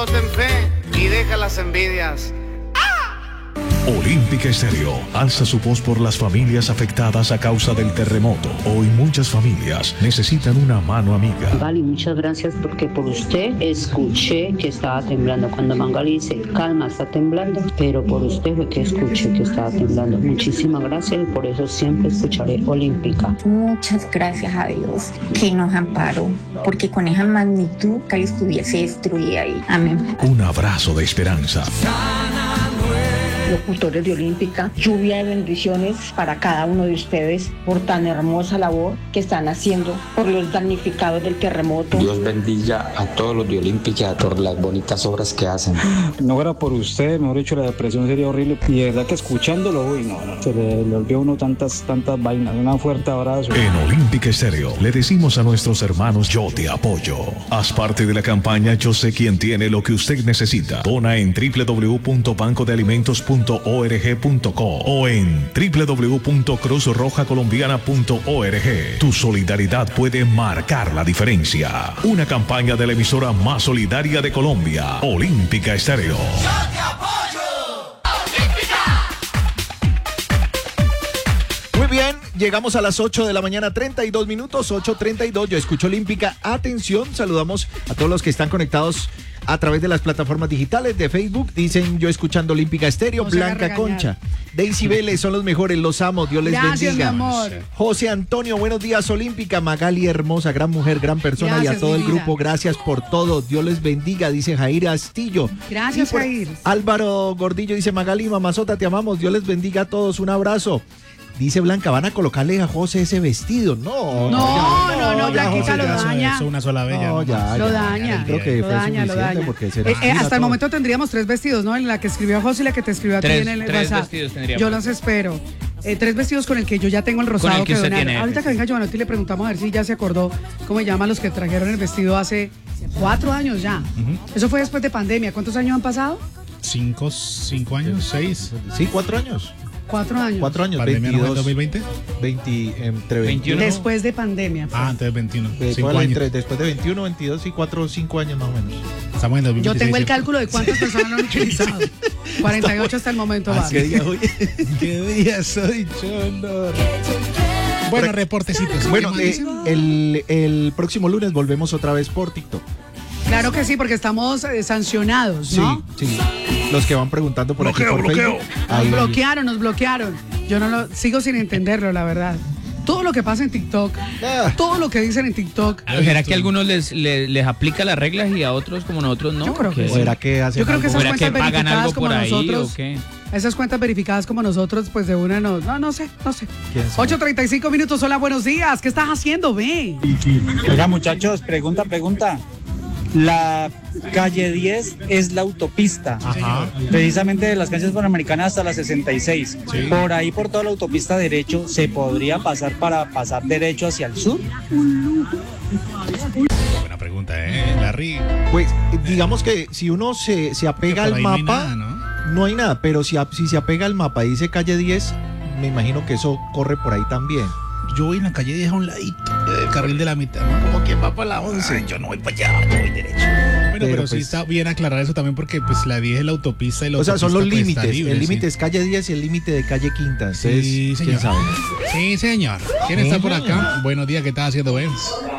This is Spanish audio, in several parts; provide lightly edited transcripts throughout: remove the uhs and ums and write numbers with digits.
Ten fe y deja las envidias. Olímpica Estéreo alza su voz por las familias afectadas a causa del terremoto. Hoy muchas familias necesitan una mano amiga. Magali, muchas gracias porque por usted escuché que estaba temblando. Cuando Magali dice, calma, está temblando, pero por usted fue que escuché que estaba temblando. Muchísimas gracias y por eso siempre escucharé Olímpica. Muchas gracias a Dios que nos amparó, porque con esa magnitud Cali estuviese destruida ahí. Amén. Un abrazo de esperanza. Locutores de Olímpica, lluvia de bendiciones para cada uno de ustedes por tan hermosa labor que están haciendo por los damnificados del terremoto. Dios bendiga a todos los de Olímpica por las bonitas obras que hacen. No era por usted, mejor dicho, la depresión sería horrible. Y de verdad que escuchándolo, uy, no, se le olvidó a uno tantas vainas. Un fuerte abrazo. En Olímpica Estéreo le decimos a nuestros hermanos: yo te apoyo. Haz parte de la campaña Yo sé quién tiene lo que usted necesita. Dona en www.bancodealimentos.org.co o en www.cruzrojacolombiana.org. Tu solidaridad puede marcar la diferencia. Una campaña de la emisora más solidaria de Colombia, Olímpica Estéreo. ¡Yo te apoyo! ¡Olímpica! Muy bien, llegamos a las 8 de la mañana, 32 minutos, 8:32. Yo escucho Olímpica. Atención, saludamos a todos los que están conectados a través de las plataformas digitales de Facebook. Dicen yo escuchando Olímpica Estéreo. Blanca Concha, Daisy Vélez, son los mejores, los amo, Dios les Gracias, bendiga. mi amor. José Antonio, buenos días Olímpica. Magali, hermosa, gran mujer, gran persona. Gracias, y a todo el mi vida. grupo, gracias por todo, Dios les bendiga, dice Jair Astillo. Gracias, Y por- Jair. Álvaro Gordillo dice: Magali, mamazota, te amamos, Dios les bendiga a todos, un abrazo. Dice Blanca, van a colocarle a José ese vestido. No, No, ya, Blanquita, José, lo ya, daña. Eso una sola vez. No, ya, Lo ya, daña. creo que Lo fue daña, lo suficiente daña. porque se Hasta el momento tendríamos 3 vestidos, ¿no? En la que escribió José y la que te escribió a ti en el Tres WhatsApp. vestidos tendríamos. Yo los espero. 3 vestidos con el que yo ya tengo el rosado Con el que usted donar. tiene. Ahorita que venga Giovanotti le preguntamos a ver si ya se acordó cómo se llaman los que trajeron el vestido hace 4 años ya. Eso fue después de pandemia. ¿Cuántos años han pasado? 5 años, 6. Sí, 4 años. 4 años. 4 años, ¿Pandemia no fue en 22, 2020? entre 21. Después de pandemia. Ah, entonces 21. Después 5 de años. después de 21, 22 y 4 o 5 años más o menos. Estamos en 2026. Yo tengo el ¿cierto? cálculo de cuántas personas lo han utilizado. 48 hasta el momento. ¿Qué Barbie. día hoy? ¿Qué día soy, Chondor? Bueno, reportecitos. Bueno, ¿qué más dicen? el próximo lunes volvemos otra vez por TikTok. Claro que sí, porque estamos sancionados, ¿no? Sí. Los que van preguntando por aquí por Facebook. Ahí- Nos bloquearon. Yo no lo sigo sin entenderlo, la verdad. Todo lo que pasa en TikTok, todo lo que dicen en TikTok. ¿Será que a algunos les aplica las reglas y a otros como nosotros no? Yo creo que ¿O era que hacen Yo creo que algo? esas ¿Será que cuentas pagan verificadas algo como por ahí nosotros, o qué? esas cuentas verificadas como nosotros, pues de una no sé. ¿Quién sabe? 8:35 minutos, hola, buenos días. ¿Qué estás haciendo, ve? Oiga, muchachos, pregunta. La calle 10 es la autopista, precisamente de las calles panamericanas hasta la 66. Sí. Por ahí, por toda la autopista derecho, ¿se podría pasar para pasar derecho hacia el sur? Buena pregunta, Larry. Pues digamos que si uno se apega Por al ahí no hay mapa, nada, ¿no? no hay nada, pero si se apega al mapa y dice calle 10, me imagino que eso corre por ahí también. Yo voy en la calle 10 a un ladito, el carril de la mitad, ¿no? Como quien va por la 11. Ay, yo no voy para allá, voy derecho. Bueno, pero sí pues, está bien aclarar eso también porque pues la 10 es la autopista y la O sea, son los autopista, pues, está límites. libre, El límite sí. es calle 10 y el límite de calle Quinta. Entonces, Sí, ¿quién señor. sabe? Sí, señor. ¿Quién está por acá? Buenos días, ¿qué estás haciendo, Ben?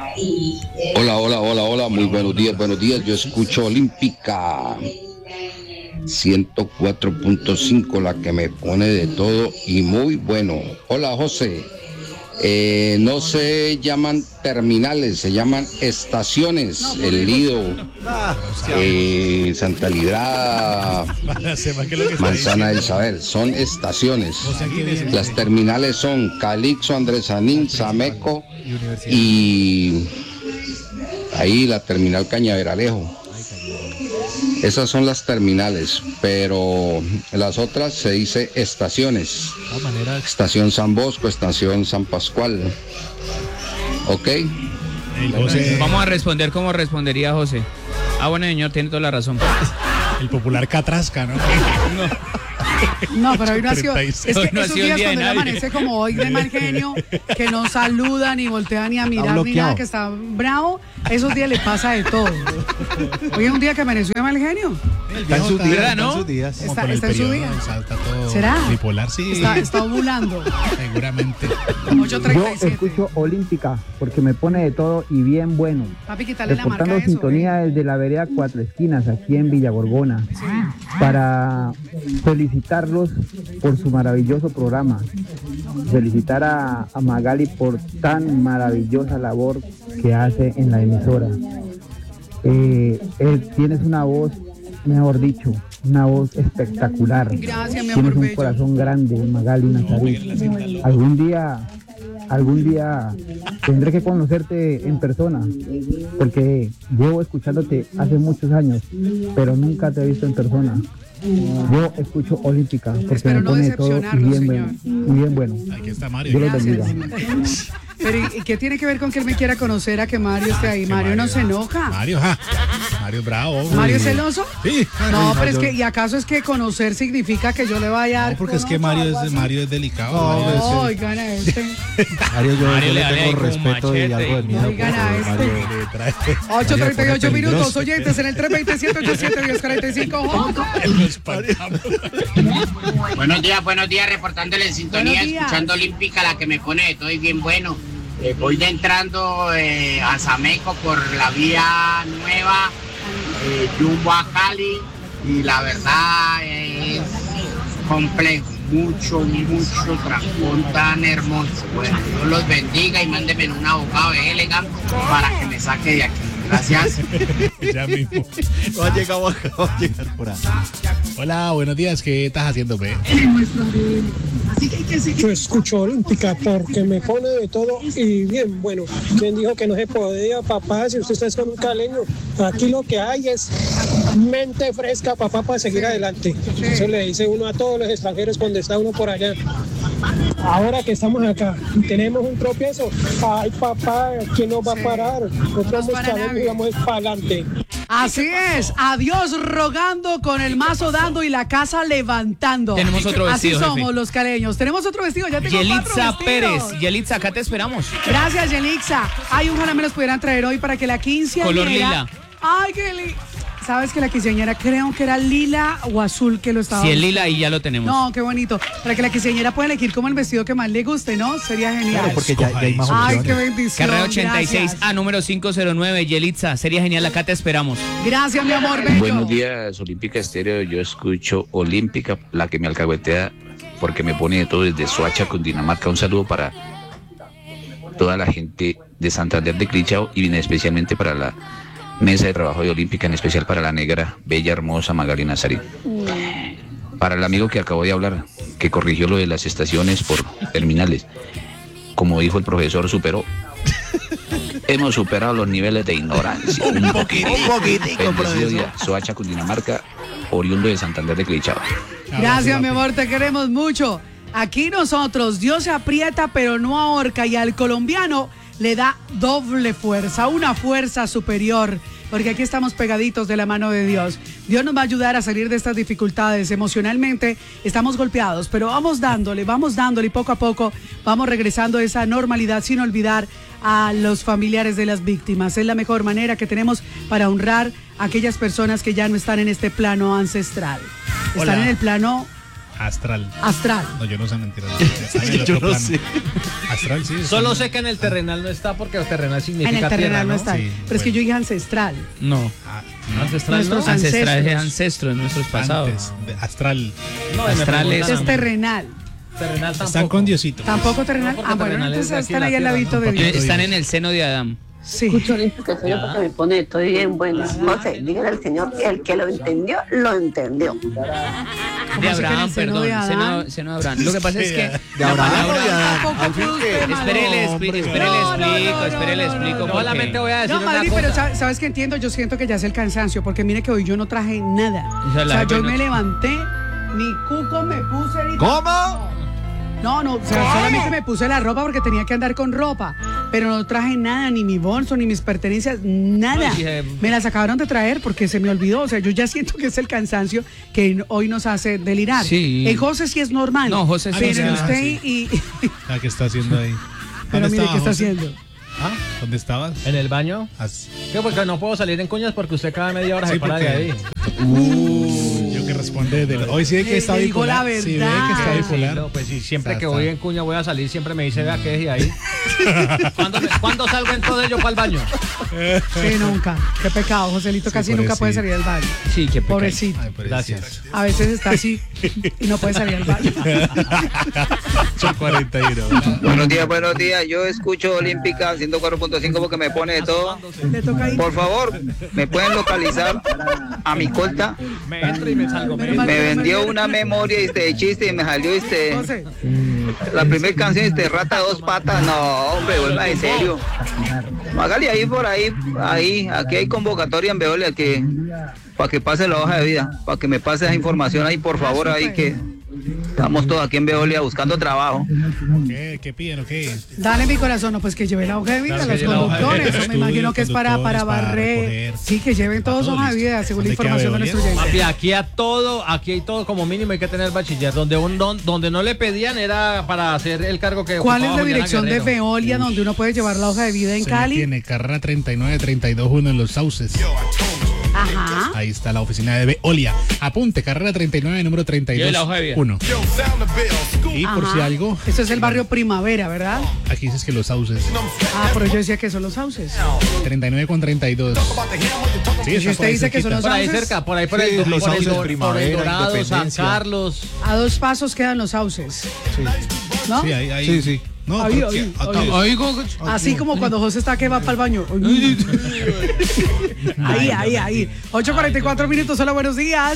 Hola, muy buenos días. Yo escucho Olímpica 104.5, la que me pone de todo y muy bueno. Hola, José. No se llaman terminales, se llaman estaciones. El Lido, Santa Librada, Manzana del Saber, son estaciones. Las terminales son Calixto, Andresanín, Sameco y ahí la terminal Cañaveralejo. Esas son las terminales, pero las otras se dice estaciones. Estación San Bosco, estación San Pascual. ¿Ok? Vamos a responder como respondería José. Ah, bueno, señor, tiene toda la razón. El popular Catrasca, ¿no? No, pero hoy no ha sido. 36. Es que Hoy no ha esos sido el días día de cuando él nadie. amanece como hoy de mal genio, que no saluda, ni voltea, ni a mirar, ni bloqueado. nada, que está bravo, esos días le pasa de todo. Hoy es un día que amaneció de mal genio. Está en sus días, ¿verdad, está en no? sus días. Como Está- con el está en su periodo, día. o sea, está todo ¿Será? bipolar, sí. Está ovulando. Seguramente. 8:37. Escucho Olímpica porque me pone de todo y bien bueno. Papi, quítale la marca a Reportando eso. sintonía desde la vereda Cuatro Esquinas, aquí en Villa Gorgona, para felicitarlos por su maravilloso programa. Felicitar a Magali por tan maravillosa labor que hace en la emisora. Tienes una voz, mejor dicho, una voz espectacular. Gracias, mi Tienes amor un bello. corazón grande, Magali Nazarí. Algún día tendré que conocerte en persona, porque llevo escuchándote hace muchos años, pero nunca te he visto en persona. Yo escucho Olímpica porque Espero me no pone todo y decepcionarlo, bien, señor. bien bueno. Aquí está Mario. Dios los bendiga. Gracias. Pero ¿y qué tiene que ver con que él me quiera conocer a que Mario esté ahí? Que Mario no se enoja. Mario es bravo. ¿Mario es celoso? Sí. No, pero es que, ¿y acaso es que conocer significa que yo le vaya a dar? No, porque es que Mario es delicado. No, Mario Oh, oigan a este. Mario, yo Mario le le da ahí tengo con respeto y machete. algo de miedo. Oigan a por favor, este. Mario. le trae- 8:38 Mario, minutos, peligroso. oyentes en el 327-87-1045. Lo espantamos. Buenos días, reportándole en sintonía, Buenos días. escuchando Olímpica, la que me pone de todo y bien bueno. Voy de entrando a Sameco por la vía nueva, Jumbo a Cali, y la verdad es complejo, mucho trancón tan hermoso. Bueno, Dios los bendiga y mándenme un abogado de Elegant para que me saque de aquí. Gracias. Ya mismo. Va a llegar por ahí. Hola, buenos días. ¿Qué estás haciendo, pe? Yo escucho Olímpica porque me pone de todo y bien bueno. ¿Quién dijo que no se podía, papá? Si usted está con un caleño, aquí lo que hay es mente fresca, papá, para seguir adelante. Eso le dice uno a todos los extranjeros cuando está uno por allá. Ahora que estamos acá y tenemos un tropiezo, ay, papá, ¿quién nos va a parar? Nosotros caleños y vamos para adelante. Así es, a Dios rogando, con el mazo dando y la casa levantando. Tenemos otro vestido, Así somos jefe. los caleños. Tenemos otro vestido, ya tengo 4 Yelitza vestidos. Pérez. Yelitza, acá te esperamos. Gracias, Yelitza. Ay, ojalá me los pudieran traer hoy para que la quinceañera... Color lila. Ay, ¿sabes que la quinceañera creo que era lila o azul que lo estaba Si es buscando? lila, y ya lo tenemos. No, qué bonito. Para que la quinceañera pueda elegir como el vestido que más le guste, ¿no? Sería genial. Claro, porque ya hay más Ay, opciones. qué bendición. Carrera 86 gracias. A número 509. Yelitza, sería genial, acá te esperamos. Gracias, mi amor bello. Buenos días, Olímpica Estéreo. Yo escucho Olímpica, la que me alcahuetea porque me pone de todo desde Soacha, Cundinamarca. Un saludo para toda la gente de Santander de Clichao y especialmente para la mesa de trabajo de Olímpica, en especial para la negra, bella, hermosa Magali Nazarí. Para el amigo que acabó de hablar, que corrigió lo de las estaciones por terminales, como dijo el profesor, hemos superado los niveles de ignorancia. Un poquitico, profesor. Bendecido día. Soacha, Cundinamarca, oriundo de Santander de Clichao. Gracias, mi amor, te queremos mucho. Aquí nosotros, Dios se aprieta pero no ahorca, y al colombiano le da doble fuerza, una fuerza superior, porque aquí estamos pegaditos de la mano de Dios. Dios nos va a ayudar a salir de estas dificultades. Emocionalmente estamos golpeados, pero vamos dándole y poco a poco vamos regresando a esa normalidad, sin olvidar a los familiares de las víctimas. Es la mejor manera que tenemos para honrar a aquellas personas que ya no están en este plano ancestral. Están Hola. en el plano Astral. astral. No, yo no sé mentiras. Está en el otro plano. Astral, sí. Solo sé que en el terrenal no está porque el terrenal significa En el terrenal tierra, no está. Sí, pero es que yo dije ancestral. No. Ancestral, Nuestros ¿no? Ancestral es ancestros. ancestro, nuestros pasados. Antes, astral. No, Astral es- Es terrenal. terrenal tampoco. Están con Diosito. Tampoco terrenal. No, porque Bueno, terrenal es entonces de aquí, están la ahí al tierra, ladito ¿no? de Dios. Están en el seno de Adán. Sí. Escucho Olímpica, señor, porque me pone de todo bien bueno. No sé, dígale al Señor que el que lo entendió, lo entendió. De así que en Abraham, el seno perdón. de Adán? Seno de Abraham. Lo que pasa es que De la Abraham o palabra... de Adán. Tampoco Al fin fue que- usted, Madrid. Espere, le explico, espere, le explico. no, Yo solamente voy a decir No, una Madrid, cosa. pero ¿sabes qué entiendo? Yo siento que ya es el cansancio, porque mire que hoy yo no traje nada. O sea, O la sea, jefa yo no- me levanté, ni cuco me puse. Ni ¿Cómo? No, o sea, solamente me puse la ropa porque tenía que andar con ropa. pero no traje nada, ni mi bolso, ni mis pertenencias, nada. No, dije, me las acabaron de traer porque se me olvidó. O sea, yo ya siento que es el cansancio que hoy nos hace delirar. Sí. El José sí es normal. No, José sí. Pero usted sí. y... ¿Qué está haciendo ahí? Pero mire, ¿qué está José? haciendo? ¿Ah? ¿Dónde estabas? ¿En el baño? ¿Qué? Porque no puedo salir en cuñas porque usted cada media hora Sí, se para de ahí. Yo que responde hoy sí ve que está Le digo bipolar. la verdad. Sí, ve que está bipolar. No, pues sí, siempre Está, que está. voy en cuña voy a salir, siempre me dice, vea, ¿qué es ahí? ¿Cuándo salgo entonces yo para el baño? Sí, nunca. Qué pecado, Joselito casi nunca puede salir del baño. Sí, qué pecado. Pobrecito. Gracias. A veces está así y no puede salir del baño. Son 41. Buenos días. Yo escucho Olímpica 104.5 porque me pone de todo. Le toca ahí. Por favor, ¿me pueden localizar a mi colta? Me entro y me salgo. Me vendió una memoria de chiste y me salió José. la primera canción Rata de 2 patas. No, hombre, vuelva en serio. Hágale ahí por ahí. Aquí hay convocatoria en Veolia para que pase la hoja de vida, para que me pase esa información ahí, por favor, ahí que estamos todos aquí en Veolia buscando trabajo. ¿Qué piden o qué? Dale mi corazón, no, pues que lleven la hoja de vida Claro, a que los lleven la hoja de conductores. vida. Eso me imagino que es para Conductores, para barrer. recoger. Sí, que lleven todos todo hoja de listo. vida, según la ¿Dónde queda información de Veolia? nuestro Papi, oyente. aquí hay todo como mínimo hay que tener bachiller. Donde no le pedían era para hacer el cargo que ¿Cuál es ocupaba la Juliana dirección de Guerrero. Veolia donde uno puede llevar la hoja de vida en Se me Cali? tiene carrera 39-32-1 en Los Sauces. Ajá. Ahí está la oficina de Veolia. Apunte, carrera 39, número 32. Y la hoja de vida. 1. Y por Ajá. si algo, Eso es el barrio Primavera, ¿verdad? aquí dices que Los Sauces. Ah, pero yo decía que son los sauces. 39 con 32. Sí, Si está usted por ahí dice que son cerquita. los Por ahí sauces, cerca, por ahí Sí, los sauces, por el Primavera, Dorado, San Independencia. Carlos. a 2 pasos quedan los sauces. ¿no? Sí, ahí. Sí, sí. No, Ahí, pero ahí, sí, ahí. acá. Así como cuando José está que va para el baño. Ahí. 8:44 minutos, hola, buenos días.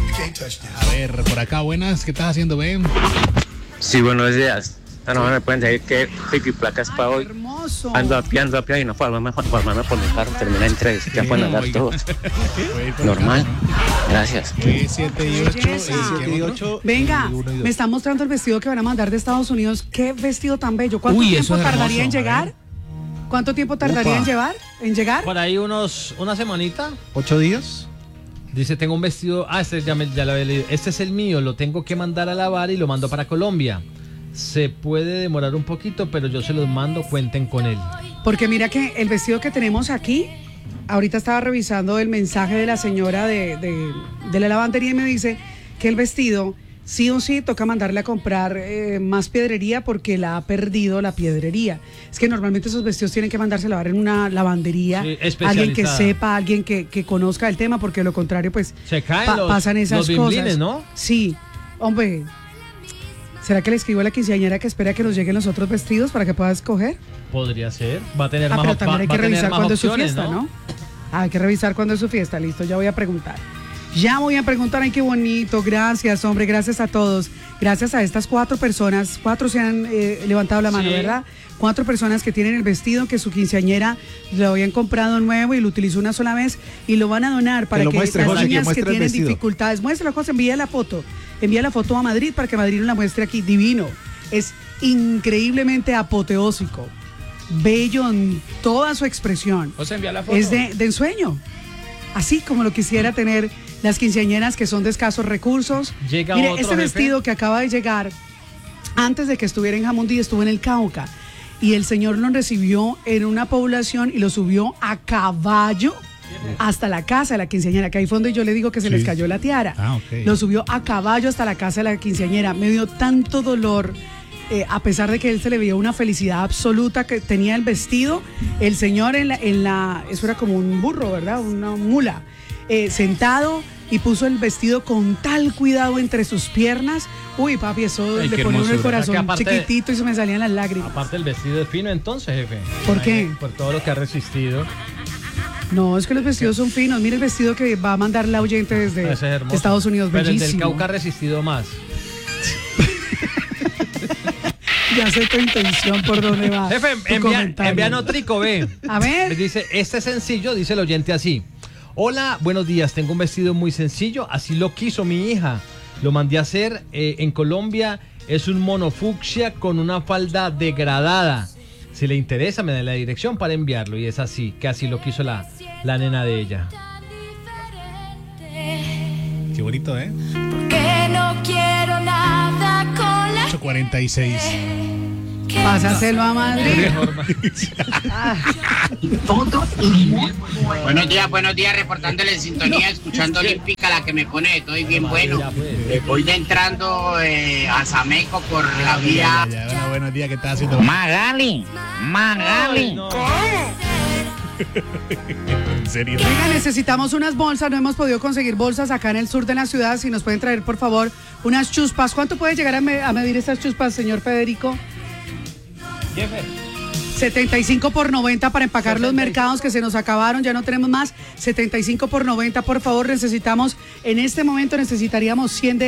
A ver, por acá, buenas. ¿Qué estás haciendo, Ben? Sí, buenos días. No me pueden decir que pico y placas para hoy. Hermoso. Ando a pie y no formarme por mi carro. Termina en 3. Ya pueden andar todos. Normal. Gracias. 7 y 8. Belleza. Venga, me están mostrando el vestido que van a mandar de Estados Unidos. Qué vestido tan bello. ¿Cuánto Uy, tiempo eso es tardaría hermoso, en llegar? ¿Cuánto tiempo tardaría en llegar? Por ahí una semanita. 8 días. Dice, tengo un vestido. Este ya lo había leído. Este es el mío, lo tengo que mandar a lavar y lo mando para Colombia. Se puede demorar un poquito, pero yo se los mando, cuenten con él. Porque mira que el vestido que tenemos aquí, ahorita estaba revisando el mensaje de la señora de la lavandería y me dice que el vestido, sí o sí, toca mandarle a comprar más piedrería porque la ha perdido la piedrería. Es que normalmente esos vestidos tienen que mandarse a lavar en una lavandería, Sí, alguien que especializada. sepa, alguien que conozca el tema, porque de lo contrario, pues Se caen pasan esas los bimblines, cosas. ¿no? Sí, hombre. ¿Será que le escribo a la quinceañera que espera que nos lleguen los otros vestidos para que pueda escoger? Podría ser. Va a tener más Pero también hay que revisar cuándo es su opciones, fiesta, ¿no? Hay que revisar cuándo es su fiesta. Listo, ya voy a preguntar. Ay, qué bonito. Gracias, hombre. Gracias a todos. Gracias a estas 4 personas. 4 se han levantado la mano, Sí. ¿verdad? 4 personas que tienen el vestido que su quinceañera lo habían comprado nuevo y lo utilizó una sola vez y lo van a donar para Que lo que muestre, las José, que niñas que muestre el tienen vestido. dificultades. Muestra la cosa, envía la foto. Envía la foto a Madrid para que Madrid nos la muestre aquí. Divino. Es increíblemente apoteósico. Bello en toda su expresión. O sea, envía la foto. Es de ensueño. Así como lo quisiera tener las quinceañeras que son de escasos recursos. Llega Mire, otro este jefe. vestido que acaba de llegar, antes de que estuviera en Jamundí, estuvo en el Cauca. Y el señor lo recibió en una población y lo subió a caballo hasta la casa de la quinceañera, que ahí fue donde yo le digo que se les cayó la tiara. Lo subió a caballo hasta la casa de la quinceañera. Me dio tanto dolor. A pesar de que él se le veía una felicidad absoluta que tenía el vestido, el señor eso era como un burro, ¿verdad? Una mula, sentado y puso el vestido con tal cuidado entre sus piernas. Uy, papi, eso Ay, le qué ponía uno el hermosura. corazón Que aparte- chiquitito y se me salían las lágrimas. Aparte el vestido es fino entonces, jefe. ¿Por qué? Por todo lo que ha resistido. No, es que los vestidos son finos. Mira el vestido que va a mandar la oyente desde Ese es hermoso. Estados Unidos, Pero el del bellísimo. Cauca ha resistido más. Ya sé tu intención por dónde va. Jefe, tu comentario. envían otrico, ve. A ver. Dice, este es sencillo, dice el oyente así. Hola, buenos días, tengo un vestido muy sencillo, así lo quiso mi hija. Lo mandé a hacer en Colombia, es un mono fucsia con una falda degradada. Si le interesa, me da la dirección para enviarlo. Y es así, que así lo quiso la nena de ella. Qué bonito, ¿eh? Que no quiero nada con la 8:46. Pásaselo a Madrid. Buenos días, reportándole en sintonía, escuchando Olímpica, la que me pone de todo y bien bueno. Voy de entrando a Sameco por la vía. Bueno, buenos días, ¿qué estás haciendo? Magali. ¿En serio? Venga, necesitamos unas bolsas, no hemos podido conseguir bolsas acá en el sur de la ciudad. Si nos pueden traer, por favor, unas chuspas. ¿Cuánto puede llegar a medir estas chuspas, señor Federico? 75 por 90 para empacar los mercados que se nos acabaron, ya no tenemos más. 75 por 90, por favor, necesitamos, en este momento necesitaríamos 100 de